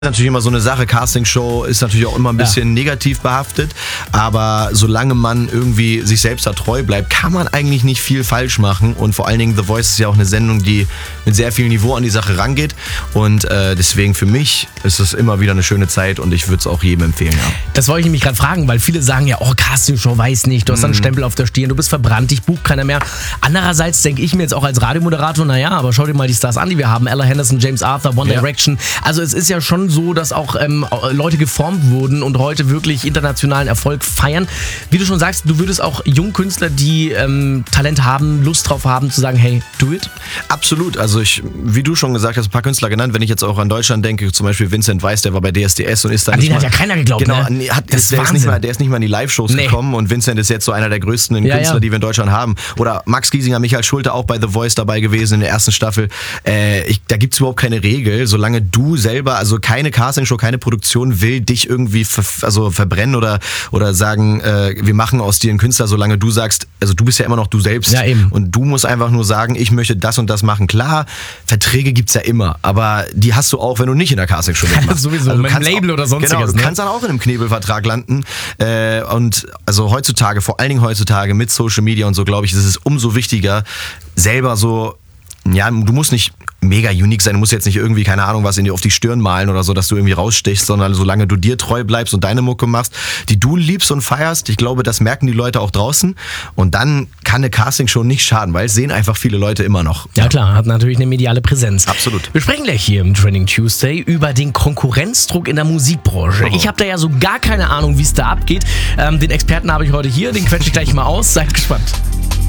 Natürlich immer so eine Sache, Castingshow ist natürlich auch immer ein bisschen negativ behaftet, aber solange man irgendwie sich selbst da treu bleibt, kann man eigentlich nicht viel falsch machen und vor allen Dingen The Voice ist ja auch eine Sendung, die mit sehr viel Niveau an die Sache rangeht und deswegen für mich ist es immer wieder eine schöne Zeit und ich würde es auch jedem empfehlen. Ja. Das wollte ich nämlich gerade fragen, weil viele sagen ja, oh, Castingshow, weiß nicht, du hast einen Stempel auf der Stirn, du bist verbrannt, dich bucht keiner mehr. Andererseits denke ich mir jetzt auch als Radiomoderator, naja, aber schau dir mal die Stars an, die wir haben, Ella Henderson, James Arthur, One Direction, also es ist ja schon so, dass auch Leute geformt wurden und heute wirklich internationalen Erfolg feiern. Wie du schon sagst, du würdest auch Jungkünstler, die Talent haben, Lust drauf haben, zu sagen, hey, do it? Absolut, also wie du schon gesagt hast, ein paar Künstler genannt, wenn ich jetzt auch an Deutschland denke, zum Beispiel Vincent Weiss, der war bei DSDS und ist da an den hat ja keiner geglaubt, genau, ne? Der ist nicht mal in die Live-Shows gekommen und Vincent ist jetzt so einer der größten Künstler, die wir in Deutschland haben. Oder Max Giesinger, Michael Schulte auch bei The Voice dabei gewesen in der ersten Staffel. Da gibt es überhaupt keine Regel, solange du selber, also keine Castingshow, keine Produktion will dich irgendwie verbrennen oder sagen, wir machen aus dir einen Künstler, solange du sagst, also du bist ja immer noch du selbst. Ja, eben. Und du musst einfach nur sagen, ich möchte das und das machen. Klar, Verträge gibt's ja immer, aber die hast du auch, wenn du nicht in der Castingshow mitmachst. Sowieso, also mit einem Label oder sonstiges. Genau, du kannst dann auch in einem Knebelvertrag landen. Und also heutzutage, vor allen Dingen heutzutage mit Social Media und so, glaube ich, ist es umso wichtiger, selber so, ja, du musst nicht mega unique sein, du musst jetzt nicht irgendwie, keine Ahnung, was auf die Stirn malen oder so, dass du irgendwie rausstichst, sondern solange du dir treu bleibst und deine Mucke machst, die du liebst und feierst, ich glaube, das merken die Leute auch draußen und dann kann eine Castingshow nicht schaden, weil es sehen einfach viele Leute immer noch. Ja klar, hat natürlich eine mediale Präsenz. Absolut. Wir sprechen gleich hier im Trending Tuesday über den Konkurrenzdruck in der Musikbranche. Ich habe da ja so gar keine Ahnung, wie es da abgeht. Den Experten habe ich heute hier, den quetsche ich gleich mal aus, seid gespannt.